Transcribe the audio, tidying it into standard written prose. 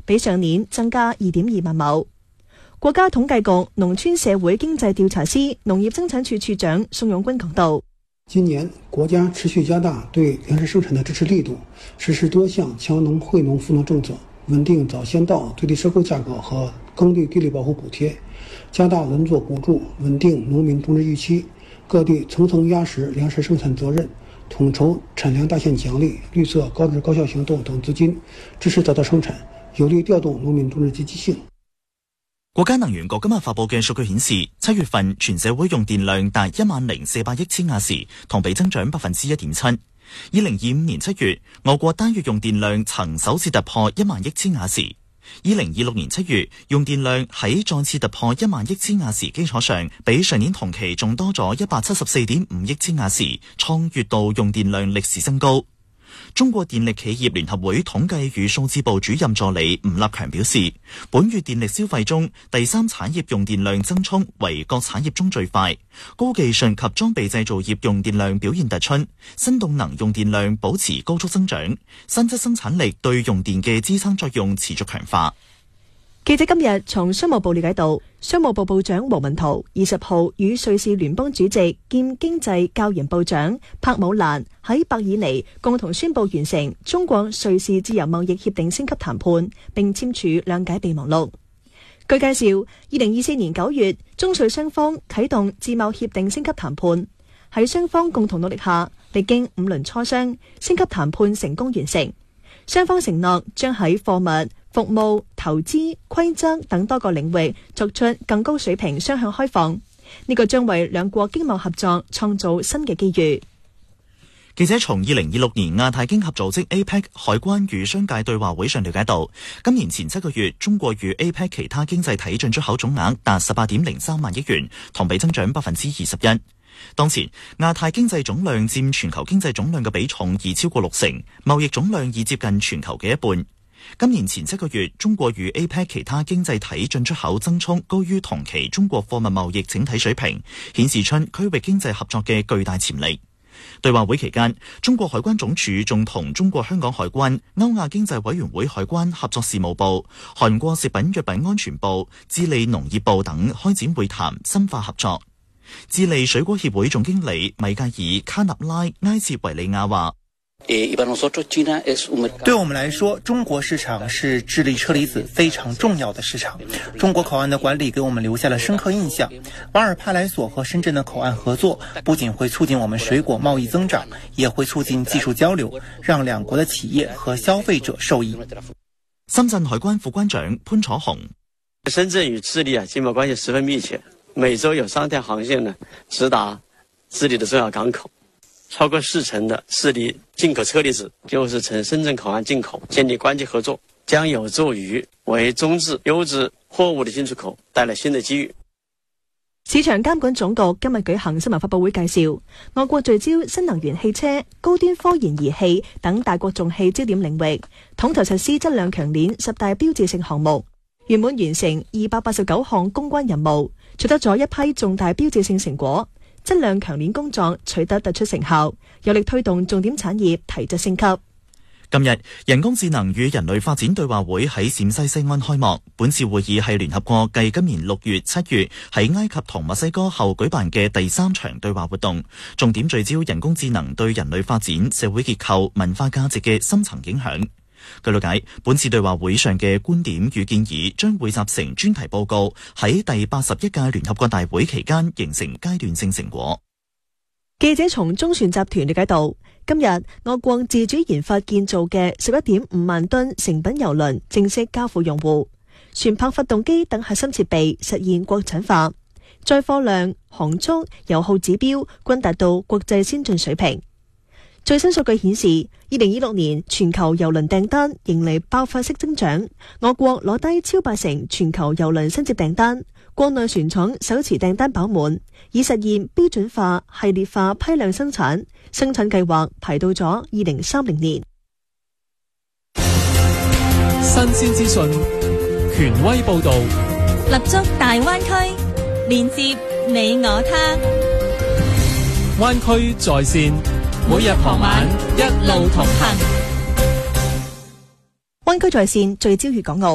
比上年增加 2.2 萬畝。國家統計局農村社會經濟調查司農業生產處處長宋永軍講道： 今年國家持續加大對糧食生產的支持力度，實施多項強農惠農扶農政策，穩定早先到最低收購價格和耕地地力保護補貼，加大輪作補助，穩定農民種植預期，各地層層壓實糧食生產責任，統籌產糧大縣獎勵、綠色高質高效行動等資金，支持早稻生產，有力調動農民種植積極性。 國家能源局今日發佈嘅數據顯示，7月份全社會用電量達10400億千瓦時，同比增長 1.7%。2025年7月，我國單月用電量曾首次突破1萬億千瓦時。2026年7月，用電量喺再次突破1萬億千瓦時基礎上，比上年同期仲多咗 174.5 億千瓦時，創月度用電量歷史新高。中國電力企業聯合會統計與數字部主任助理吳立強表示，本月電力消費中，第三產業用電量增速為各產業中最快，高技術及裝備製造業用電量表現突出，新動能用電量保持高速增長，新質生產力對用電嘅支撐作用持續強化。 記者今日從商務部了解到，商務部部長王文濤20號與瑞士聯邦主席兼經濟教研部長柏姆蘭喺伯爾尼共同宣布完成中國瑞士自由貿易協定升級談判，並簽署諒解備忘錄。據介紹，2024年9月，中瑞雙方啟動自貿協定升級談判，喺雙方共同努力下，歷經5輪磋商，升級談判成功完成。雙方承諾將喺貨物、服務、投資、規則等多個領域作出更高水平雙向開放，呢個將為兩國經貿合作創造新嘅機遇。 記者從2026年亞太經合組織 APEC 海關與商界對話會上了解到，今年前7個月，中國與 APEC 其他經濟體進出口總額達 18.03 萬億元，同比增長 21%。當前亞太經濟總量佔全球經濟總量嘅比重已超過60%，貿易總量已接近全球嘅一半。今年前7個月，中國與 APEC 其他經濟體進出口增速高於同期中國貨物貿易整體水平，顯示出區域經濟合作嘅巨大潛力。對話會期間，中國海關總署仲同中國香港海關、歐亞經濟委員會海關合作事務部、韓國食品藥品安全部、智利農業部等開展會談，深化合作。智利水果協會總經理米格爾卡納拉埃切維利亞話， 對我們來說，中國市場是智利車厘子非常重要的市場。中國口岸的管理給我們留下了深刻印象。瓦爾帕萊索和深圳的口岸合作，不僅會促進我們水果貿易增長，也會促進技術交流，讓兩國的企業和消費者受益。 深圳海關副關長潘楚紅， 深圳與智利經貿關係十分密切，每周有3條航線呢直達智利的重要港口。超過40%的智利進口車厘子就是從深圳口岸進口，建立關係合作將有助於為中智優質貨物的進出口帶來新的機遇。 市場監管總局今日舉行新聞發佈會介紹，我國聚焦新能源汽車、高端科研儀器等大國重器焦點領域，統籌實施質量強鏈10大標誌性項目，圓滿完成289項公關任務，取得咗一批重大標誌性成果。質量強鏈工作取得突出成效，有力推動重點產業提質升級。 今日人工智能與人類發展對話會喺陝西西安開幕。本次會議係聯合國繼今年6月、7月喺埃及同墨西哥後舉辦嘅第3場對話活動，重點聚焦人工智能對人類發展、社會結構、文化價值嘅深層影響。據了解，本次對話會上嘅觀點與建議將匯集成專題報告，喺第81屆聯合國大會期間形成階段性成果。 記者從中船集團了解到，今日我國自主研發建造嘅11.5萬噸成品郵輪正式交付用戶，船舶發動機等核心設備實現國產化，載貨量、航速、油耗指標均達到國際先進水平。最新數據顯示，2026年全球郵輪訂單迎嚟爆發式增長，我國攞低超80%全球郵輪新接訂單，國內船廠手持訂單飽滿，以實現標準化、系列化批量生產，生產計劃排到咗2030年。 新鮮資訊，權威報導， 立足大灣區，連接你我他， 灣區在線。每日傍晚一路同行， 灣區在線聚焦粵港澳。